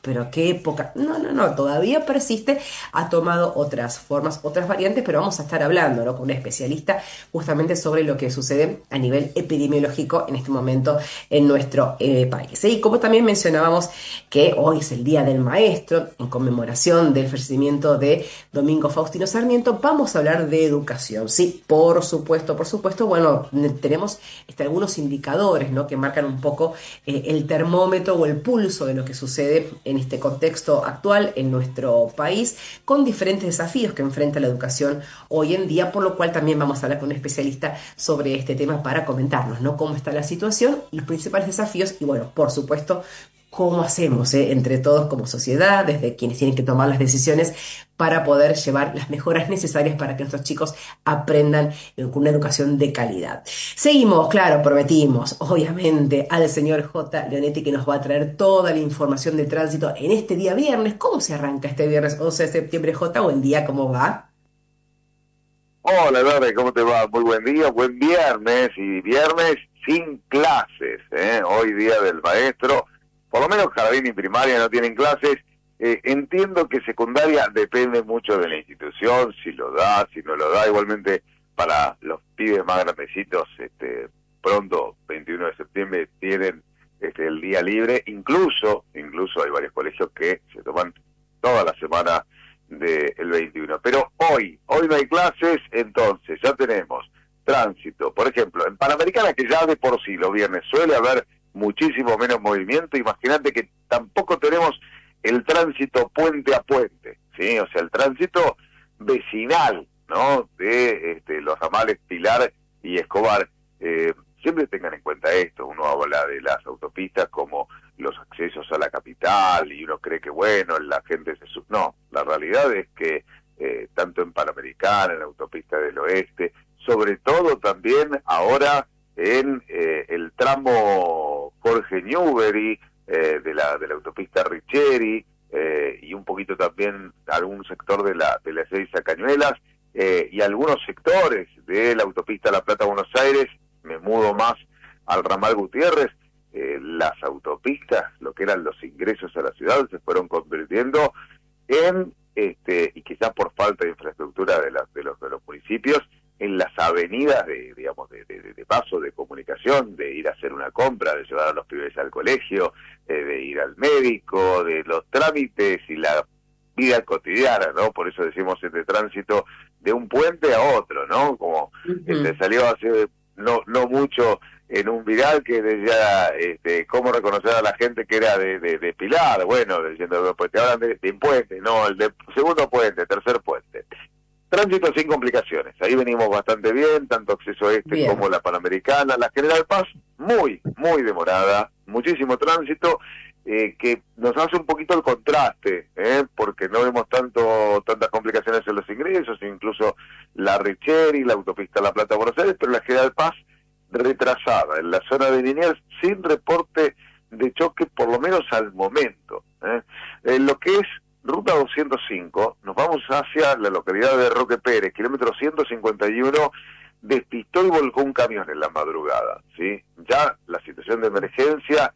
pero qué época. No, no, no, todavía persiste, ha tomado otras formas, otras variantes, pero vamos a estar hablando, ¿no?, con un especialista justamente sobre lo que sucede a nivel epidemiológico en este momento en nuestro país. Y como también mencionábamos que hoy es el Día del Maestro, en conmemoración del fallecimiento de Domingo Faustino Sarmiento, vamos a hablar de educación. Sí, por supuesto, bueno, tenemos algunos indicadores, ¿no?, que marcan un poco el termómetro o el pulso de lo que sucede en este contexto actual en nuestro país, con diferentes desafíos que enfrenta la educación hoy en día, por lo cual también vamos a hablar con un especialista sobre este tema para comentarnos, ¿no?, cómo está la situación, los principales desafíos y, bueno, por supuesto, cómo hacemos, entre todos como sociedad, desde quienes tienen que tomar las decisiones para poder llevar las mejoras necesarias para que nuestros chicos aprendan con una educación de calidad. Seguimos, claro, prometimos, obviamente, al señor J. Leonetti, que nos va a traer toda la información de tránsito en este día viernes. ¿Cómo se arranca este viernes 11 de septiembre, J? Buen día, ¿cómo va? Hola, Lore, ¿cómo te va? Muy buen día, buen viernes y viernes sin clases, ¿eh? Hoy día del maestro, por lo menos jardín y primaria no tienen clases. Entiendo que secundaria depende mucho de la institución, si lo da, si no lo da. Igualmente para los pibes más grandecitos, pronto, 21 de septiembre, tienen el día libre. Incluso hay varios colegios que se toman toda la semana del 21. Pero hoy no hay clases, entonces ya tenemos tránsito. Por ejemplo, en Panamericana, que ya de por sí los viernes suele haber muchísimo menos movimiento, imagínate que tampoco tenemos el tránsito puente a puente, ¿sí? O sea, el tránsito vecinal, ¿no?, de los ramales Pilar y Escobar. Siempre tengan en cuenta esto, uno habla de las autopistas como los accesos a la capital y uno cree que, bueno, la gente se... No, la realidad es que tanto en Panamericana, en la autopista del oeste, sobre todo también ahora en el tramo Jorge Newbery, de la autopista Richeri, y un poquito también algún sector de la Seiza Cañuelas, y algunos sectores de la autopista La Plata-Buenos Aires. Me mudo más al ramal Gutiérrez. Las autopistas, lo que eran los ingresos a la ciudad, se fueron convirtiendo en, y quizás por falta de infraestructura de los municipios, en las avenidas de paso, de comunicación, de ir a hacer una compra, de llevar a los pibes al colegio, de ir al médico, de los trámites y la vida cotidiana, ¿no? Por eso decimos tránsito de un puente a otro, ¿no? Como Ujú. salió hace no mucho en un viral que decía cómo reconocer a la gente que era de Pilar. Bueno, diciendo, pues te hablan de puente, no, el de segundo puente, tercer puente. Tránsito sin complicaciones, ahí venimos bastante bien, tanto acceso como Bien. la Panamericana. La General Paz, muy demorada, muchísimo tránsito, que nos hace un poquito el contraste, porque no vemos tantas complicaciones en los ingresos, incluso la Richeri, la autopista La Plata-Buenos Aires, pero la General Paz retrasada en la zona de Liniers, sin reporte de choque, por lo menos al momento. Lo que es Ruta 205, nos vamos hacia la localidad de Roque Pérez, kilómetro 151, despistó y volcó un camión en la madrugada, ¿sí? Ya la situación de emergencia,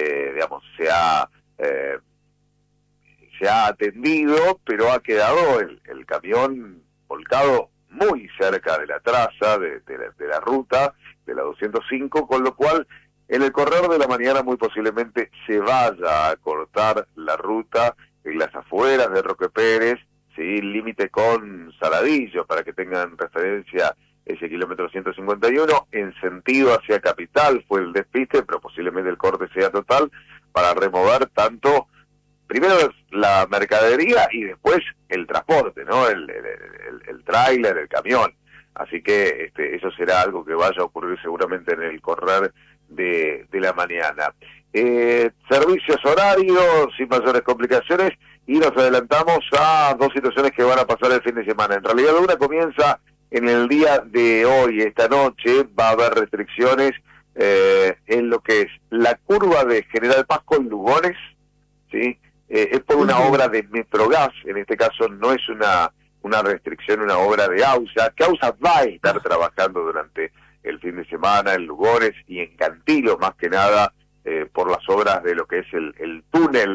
eh, se ha atendido, pero ha quedado el camión volcado muy cerca de la traza, de la ruta, de la 205, con lo cual en el correr de la mañana muy posiblemente se vaya a cortar la ruta en las afueras de Roque Pérez, ¿sí? Límite con Saladillo, para que tengan referencia ese kilómetro 151, en sentido hacia Capital fue el despiste, pero posiblemente el corte sea total, para remover tanto primero la mercadería y después el transporte, ¿no? El tráiler, el camión. Así que eso será algo que vaya a ocurrir seguramente en el correr de la mañana. Servicios horarios sin mayores complicaciones, y nos adelantamos a dos situaciones que van a pasar el fin de semana. En realidad una comienza en el día de hoy, esta noche va a haber restricciones en lo que es la curva de General Paz con Lugones, ¿sí? Es por una Ujú. obra de Metrogas, en este caso no es una restricción, una obra de AUSA, que AUSA va a estar Ah, trabajando durante el fin de semana en Lugones y en Cantilo, más que nada, por las obras de lo que es el túnel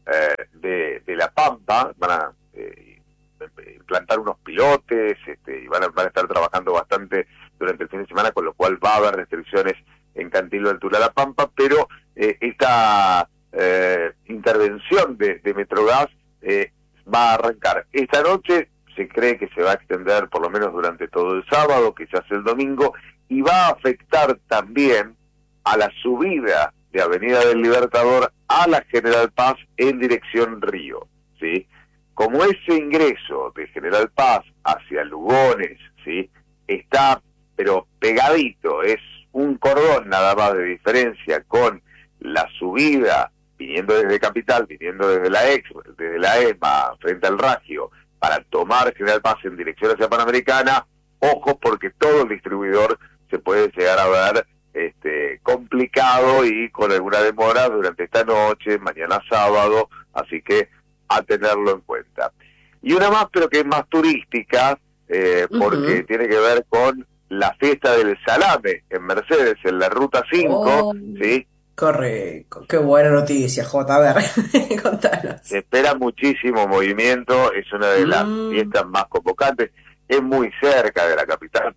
de La Pampa, van a implantar unos pilotes, y van a estar trabajando bastante durante el fin de semana, con lo cual va a haber restricciones en Cantilo Altura La Pampa, pero esta intervención de Metrogas va a arrancar esta noche. Se cree que se va a extender por lo menos durante todo el sábado, quizás el domingo, y va a afectar también a la subida de Avenida del Libertador a la General Paz en dirección Río, ¿sí? Como ese ingreso de General Paz hacia Lugones, ¿sí?, está pero pegadito, es un cordón nada más de diferencia con la subida viniendo desde Capital, viniendo desde desde la EMA, frente al Ragio, para tomar General Paz en dirección hacia Panamericana. Ojo, porque todo el distribuidor se puede llegar a ver complicado y con alguna demora durante esta noche, mañana sábado, así que a tenerlo en cuenta. Y una más, pero que es más turística, porque tiene que ver con la fiesta del salame en Mercedes, en la Ruta 5, Oh, ¿sí? correcto. Qué buena noticia, J. A ver, Se contanos. espera muchísimo movimiento, es una de las Mm, fiestas más convocantes, es muy cerca de la capital,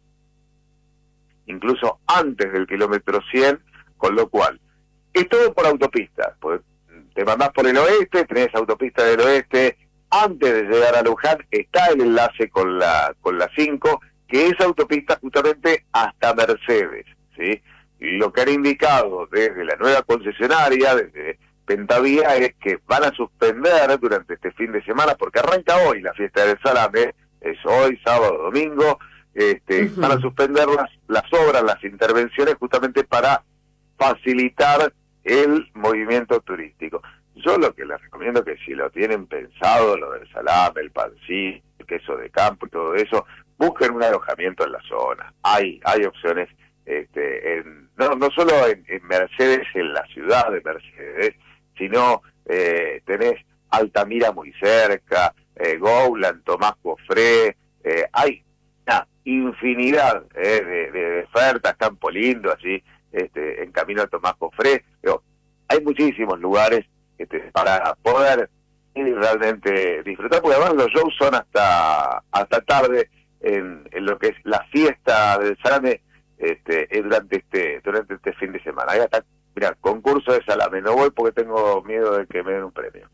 incluso antes del kilómetro 100, con lo cual es todo por autopista. Pues te mandás por el oeste, tenés autopista del oeste, antes de llegar a Luján está el enlace con la 5, que es autopista justamente hasta Mercedes, ¿sí? Y lo que han indicado desde la nueva concesionaria, desde Pentavía, es que van a suspender durante este fin de semana, porque arranca hoy la fiesta del salame, es hoy, sábado, domingo. Van a ujú. suspender las obras, las intervenciones, justamente para facilitar el movimiento turístico. Yo lo que les recomiendo es que, si lo tienen pensado, lo del salame, el pancito, el queso de campo y todo eso, busquen un alojamiento en la zona. Hay opciones, no solo en Mercedes, en la ciudad de Mercedes, sino tenés Altamira muy cerca, Goulan, Tomás Cofré, hay una infinidad de ofertas, Campo Lindo, allí en camino a Tomás Cofré, pero hay muchísimos lugares para poder ir realmente disfrutar, porque además los shows son hasta tarde en lo que es la fiesta del salame, durante este fin de semana. Ahí hasta, mira, concurso de salame, no voy porque tengo miedo de que me den un premio.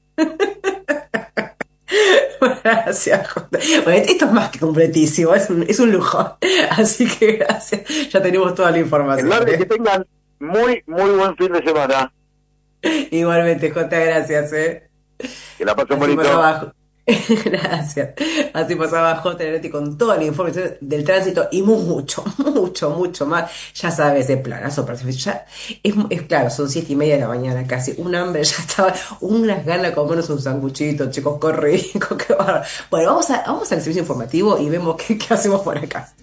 Gracias, Jota. Bueno, esto es más que completísimo, es un lujo. Así que gracias. Ya tenemos toda la información, Eduardo, que ¿eh? tengan muy buen fin de semana, Igualmente, Jota, gracias, ¿eh? que la pasen Así bonito. pasaba. Gracias. Así pasaba J. Neretti con toda la información del tránsito y mucho más. Ya sabes, de planazo perfecto. Ya es claro, son 7:30 de la mañana casi. Un hambre, ya estaba, unas ganas de comernos un sanguchito, chicos, qué rico, qué bárbaro. Bueno, vamos al servicio informativo y vemos qué hacemos por acá.